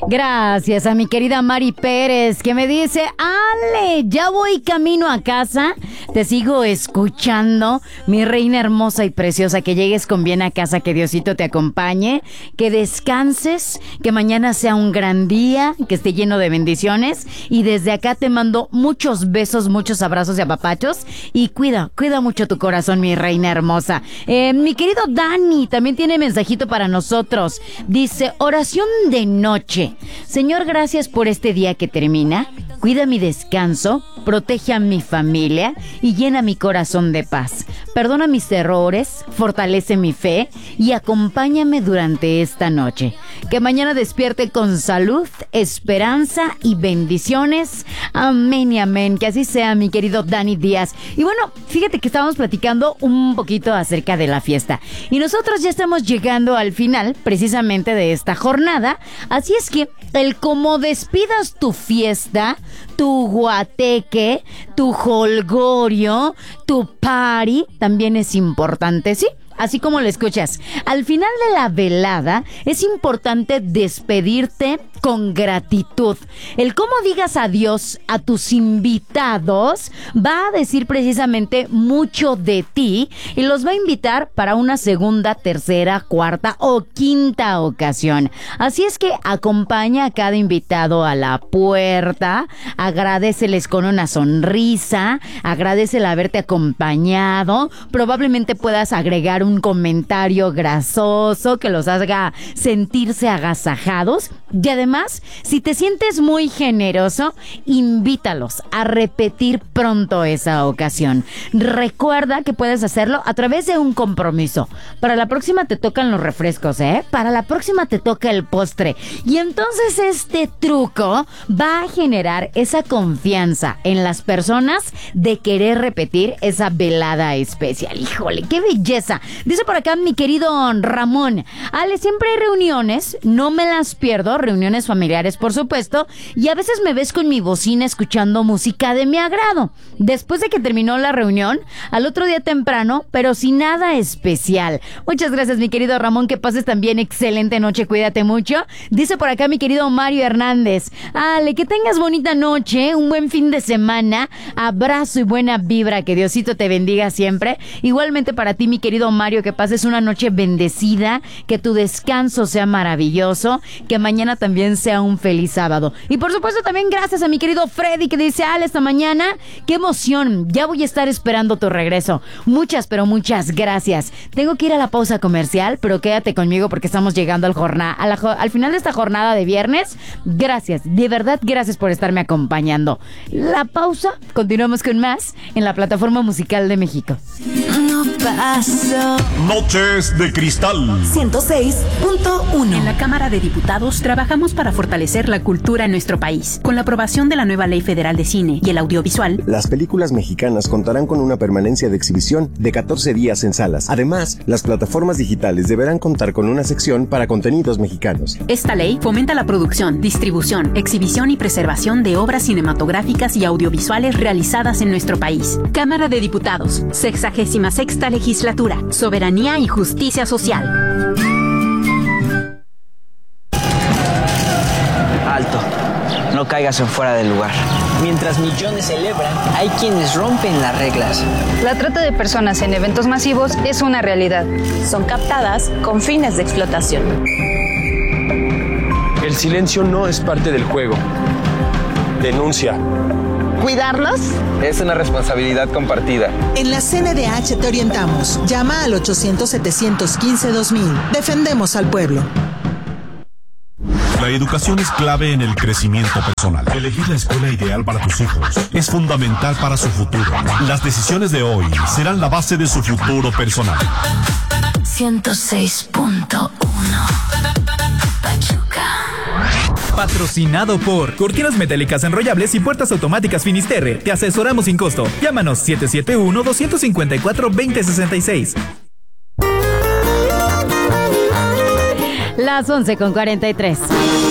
Gracias a mi querida Mari Pérez, que me dice: Ale, ya voy camino a casa. Te sigo escuchando, mi reina hermosa y preciosa. Que llegues con bien a casa, que Diosito te acompañe, que descanses, que mañana sea un gran día, que esté lleno de bendiciones. Y desde acá te mando muchos besos, muchos abrazos y apapachos. Y cuida mucho tu corazón, mi reina hermosa. Mi querido Dani también tiene mensajito para nosotros. Dice: oración de noche. Señor, gracias por este día que termina. Cuida mi descanso, protege a mi familia y llena mi corazón de paz. Perdona mis errores, fortalece mi fe y acompáñame durante esta noche. Que mañana despierte con salud, esperanza y bendiciones. Amén y amén. Que así sea, mi querido Dani Díaz. Y bueno, fíjate que estábamos platicando un poquito acerca de la fiesta. Y nosotros ya estamos llegando al final precisamente de esta jornada. Así es que el cómo despidas tu fiesta, tu guateque, tu jolgorio, tu party, también es importante, ¿sí? Así como lo escuchas, al final de la velada es importante despedirte con gratitud. El cómo digas adiós a tus invitados va a decir precisamente mucho de ti y los va a invitar para una segunda, tercera, cuarta o quinta ocasión. Así es que acompaña a cada invitado a la puerta, agradéceles con una sonrisa, agradécele haberte acompañado, probablemente puedas agregar un comentario grasoso que los haga sentirse agasajados. Y además, si te sientes muy generoso, invítalos a repetir pronto esa ocasión. Recuerda que puedes hacerlo a través de un compromiso. Para la próxima te tocan los refrescos, ¿eh? Para la próxima te toca el postre. Y entonces este truco va a generar esa confianza en las personas de querer repetir esa velada especial. ¡Híjole, qué belleza! Dice por acá mi querido Ramón: Ale, siempre hay reuniones, no me las pierdo, reuniones familiares por supuesto, y a veces me ves con mi bocina escuchando música de mi agrado. Después de que terminó la reunión, al otro día temprano, pero sin nada especial. Muchas gracias, mi querido Ramón, que pases también excelente noche, cuídate mucho. Dice por acá mi querido Mario Hernández: Ale, que tengas bonita noche, un buen fin de semana, abrazo y buena vibra, que Diosito te bendiga siempre. Igualmente para ti, mi querido Mario, que pases una noche bendecida, que tu descanso sea maravilloso, que mañana también sea un feliz sábado. Y por supuesto también gracias a mi querido Freddy, que dice: Ale, esta mañana, qué emoción, ya voy a estar esperando tu regreso. Muchas, pero muchas gracias. Tengo que ir a la pausa comercial, pero quédate conmigo porque estamos llegando al final de esta jornada de viernes. Gracias, de verdad, gracias por estarme acompañando. La pausa, continuamos con más en la plataforma musical de México. No paso. Noches de Cristal 106.1. En la Cámara de Diputados trabajamos para fortalecer la cultura en nuestro país. Con la aprobación de la nueva Ley Federal de Cine y el Audiovisual, las películas mexicanas contarán con una permanencia de exhibición de 14 días en salas. Además, las plataformas digitales deberán contar con una sección para contenidos mexicanos. Esta ley fomenta la producción, distribución, exhibición y preservación de obras cinematográficas y audiovisuales realizadas en nuestro país. Cámara de Diputados, 66ª Legislatura, Soberanía y Justicia Social. Alto, no caigas en fuera del lugar. Mientras millones celebran, hay quienes rompen las reglas. La trata de personas en eventos masivos es una realidad. Son captadas con fines de explotación. El silencio no es parte del juego. Denuncia. ¿Cuidarlos? Es una responsabilidad compartida. En la CNDH te orientamos. Llama al 800-715-2000. Defendemos al pueblo. La educación es clave en el crecimiento personal. Elegir la escuela ideal para tus hijos es fundamental para su futuro. Las decisiones de hoy serán la base de su futuro personal. 106.1. Patrocinado por Cortinas Metálicas Enrollables y Puertas Automáticas Finisterre. Te asesoramos sin costo. Llámanos 771-254-2066. Las 11:43.